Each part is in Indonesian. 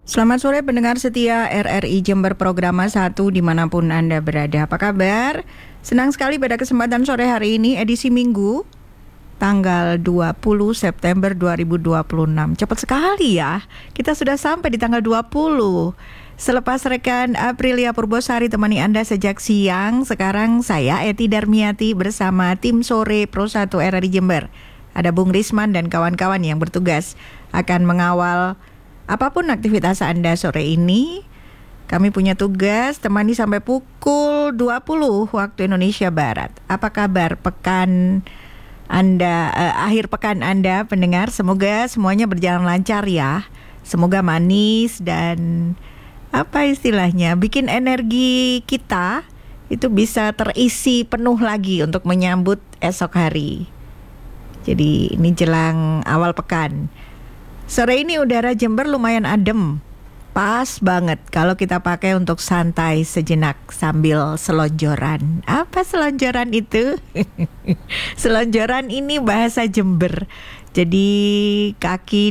Selamat sore pendengar setia RRI Jember Programa 1 dimanapun Anda berada. Apa kabar? Senang sekali pada kesempatan sore hari ini edisi Minggu tanggal 20 September 2026. Cepat sekali ya, kita sudah sampai di tanggal 20. Selepas rekan Aprilia Purbosari temani Anda sejak siang, sekarang saya Eti Darmiati bersama tim sore Pro 1 RRI Jember. Ada Bung Risman dan kawan-kawan yang bertugas akan mengawal apapun aktivitas Anda sore ini. Kami punya tugas temani sampai pukul 20 waktu Indonesia Barat. Apa kabar pekan Anda, akhir pekan Anda pendengar? Semoga semuanya berjalan lancar ya. Semoga manis dan apa istilahnya, bikin energi kita itu bisa terisi penuh lagi untuk menyambut esok hari. Jadi ini jelang awal pekan. Sore ini udara Jember lumayan adem, pas banget kalau kita pakai untuk santai sejenak sambil selonjoran. Apa selonjoran itu? Selonjoran ini bahasa Jember. Jadi kaki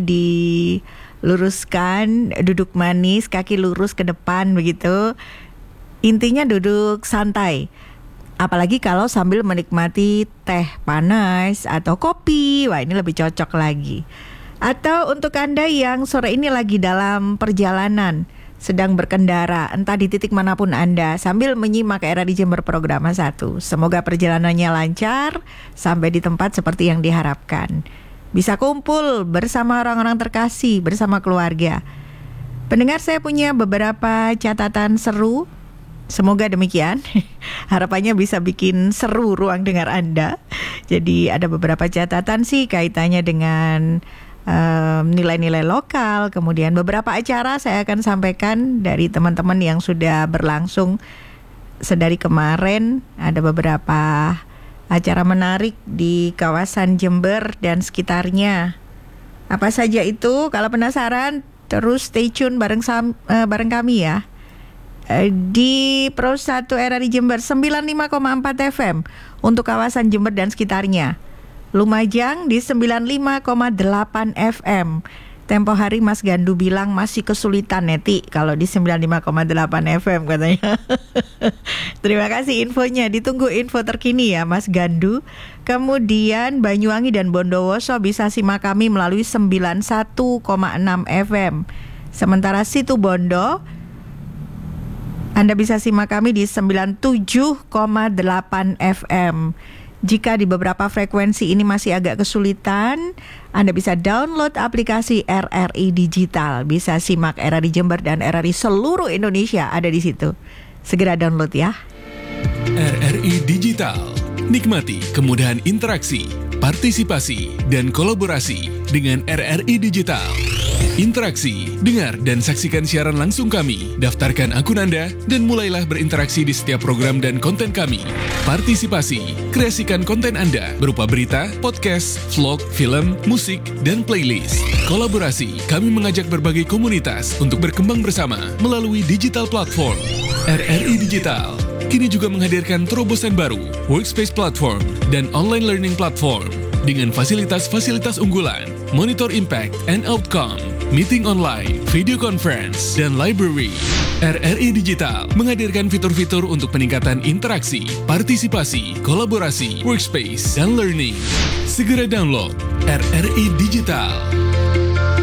diluruskan, duduk manis, kaki lurus ke depan begitu. Intinya duduk santai. Apalagi kalau sambil menikmati teh panas atau kopi, wah ini lebih cocok lagi. Atau untuk Anda yang sore ini lagi dalam perjalanan, sedang berkendara, entah di titik manapun Anda, sambil menyimak RRI Jember Programa 1. Semoga perjalanannya lancar, sampai di tempat seperti yang diharapkan. Bisa kumpul bersama orang-orang terkasih, bersama keluarga. Pendengar, saya punya beberapa catatan seru. Semoga demikian. Harapannya bisa bikin seru ruang dengar Anda. Jadi ada beberapa catatan sih kaitannya dengan nilai-nilai lokal, kemudian beberapa acara saya akan sampaikan dari teman-teman yang sudah berlangsung sedari kemarin. Ada beberapa acara menarik di kawasan Jember dan sekitarnya. Apa saja itu? Kalau penasaran, terus stay tune bareng kami ya. Di Pro 1 RRI Jember 95,4 FM untuk kawasan Jember dan sekitarnya. Lumajang di 95,8 FM. Tempo hari Mas Gandu bilang masih kesulitan Neti kalau di 95,8 FM katanya. Terima kasih infonya. Ditunggu info terkini ya Mas Gandu. Kemudian Banyuwangi dan Bondowoso bisa simak kami melalui 91,6 FM. Sementara Situ Bondo Anda bisa simak kami di 97,8 FM. Jika di beberapa frekuensi ini masih agak kesulitan, Anda bisa download aplikasi RRI Digital. Bisa simak RRI Jember dan RRI seluruh Indonesia ada di situ. Segera download ya. RRI Digital. Nikmati kemudahan interaksi, partisipasi, dan kolaborasi dengan RRI Digital. Interaksi, dengar dan saksikan siaran langsung kami. Daftarkan akun Anda dan mulailah berinteraksi di setiap program dan konten kami. Partisipasi, kreasikan konten Anda berupa berita, podcast, vlog, film, musik, dan playlist. Kolaborasi, kami mengajak berbagai komunitas untuk berkembang bersama melalui digital platform. RRI Digital kini juga menghadirkan terobosan baru, workspace platform, dan online learning platform dengan fasilitas-fasilitas unggulan, monitor impact and outcome, meeting online, video conference, dan library. RRI Digital menghadirkan fitur-fitur untuk peningkatan interaksi, partisipasi, kolaborasi, workspace, dan learning. Segera download RRI Digital.